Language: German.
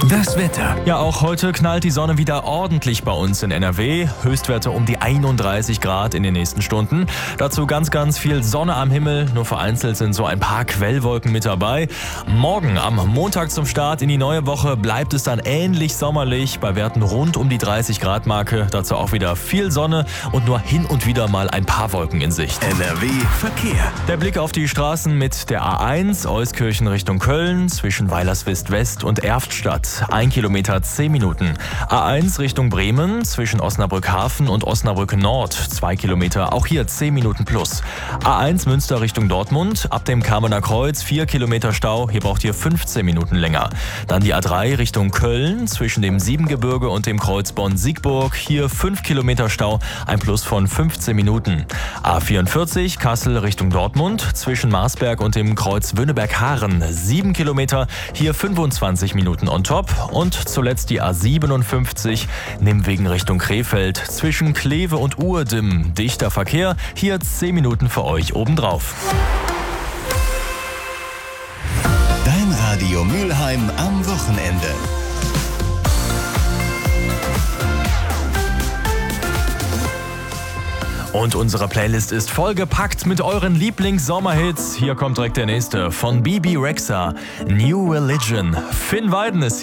Das Wetter. Ja, auch heute knallt die Sonne wieder ordentlich bei uns in NRW. Höchstwerte um die 31 Grad in den nächsten Stunden. Dazu ganz viel Sonne am Himmel. Nur vereinzelt sind so ein paar Quellwolken mit dabei. Morgen am Montag zum Start in die neue Woche bleibt es dann ähnlich sommerlich. Bei Werten rund um die 30 Grad Marke. Dazu auch wieder viel Sonne und nur hin und wieder mal ein paar Wolken in Sicht. NRW Verkehr. Der Blick auf die Straßen mit der A1 Euskirchen Richtung Köln zwischen Weilerswist West und Erftstadt. 1 Kilometer 10 Minuten. A1 Richtung Bremen zwischen Osnabrück Hafen und Osnabrück Nord 2 Kilometer, auch hier 10 Minuten plus. A1 Münster Richtung Dortmund, ab dem Kamener Kreuz 4 Kilometer Stau, hier braucht ihr 15 Minuten länger. Dann die A3 Richtung Köln zwischen dem Siebengebirge und dem Kreuz Bonn-Siegburg, hier 5 Kilometer Stau, ein Plus von 15 Minuten. A44 Kassel Richtung Dortmund zwischen Marsberg und dem Kreuz Wönneberg-Haaren 7 Kilometer, hier 25 Minuten on top. Und zuletzt die A57 Nimwegen Richtung Krefeld zwischen Kleve und Uhrdim. Dichter Verkehr, hier 10 Minuten für euch obendrauf. Dein Radio Mülheim am Wochenende. Und unsere Playlist ist vollgepackt mit euren Lieblings-Sommerhits. Hier kommt direkt der nächste von Bebe Rexha, New Religion. Finn Weiden ist